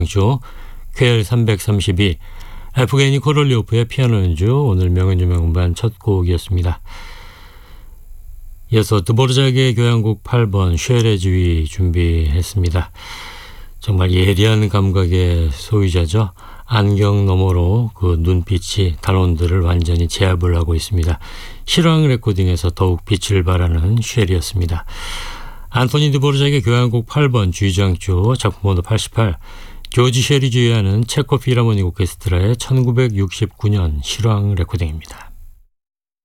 주 퀘엘 332 에프게니 코럴리오프의 피아노 연주, 오늘 명연주 명반 첫 곡이었습니다. 이어서 드보르자크의 교향곡 8번 쉐레 지휘 준비했습니다. 정말 예리한 감각의 소유자죠. 안경 너머로 그 눈빛이 단원들을 완전히 제압을 하고 있습니다. 실황 레코딩에서 더욱 빛을 발하는 쉘이었습니다. 안토니 드보르자크의 교향곡 8번 G장조, 작품 번호 88, 조지 쉘이 주의하는 체코 필하모닉 오케스트라의 1969년 실황 레코딩입니다.